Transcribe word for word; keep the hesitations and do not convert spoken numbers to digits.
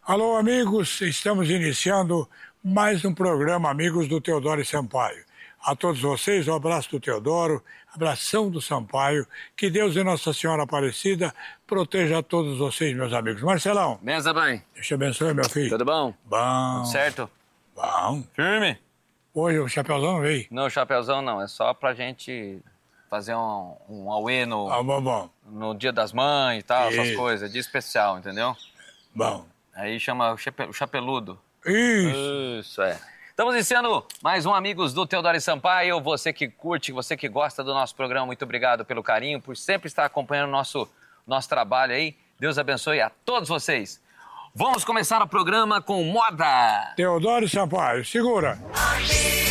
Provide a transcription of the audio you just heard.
Alô, amigos, estamos iniciando mais um programa Amigos do Teodoro e Sampaio. A todos vocês, um abraço do Teodoro, abração do Sampaio, que Deus e Nossa Senhora Aparecida proteja a todos vocês, meus amigos. Marcelão. Benza, bem. Deus te abençoe, meu filho. Tudo bom? Bom. Tudo certo? Bom. Firme? Hoje o Chapeuzão não veio? Não, Chapeuzão não, é só pra gente fazer um, um auê no, Ah, bom, bom. no Dia das Mães e tal, Isso. essas coisas, dia especial, entendeu? Bom. Aí chama o, chape, o Chapeludo. Isso. Isso, é. Estamos iniciando mais um Amigos do Teodoro e Sampaio. Você que curte, você que gosta do nosso programa, muito obrigado pelo carinho, por sempre estar acompanhando o nosso, nosso trabalho aí. Deus abençoe a todos vocês. Vamos começar o programa com moda. Teodoro e Sampaio, segura.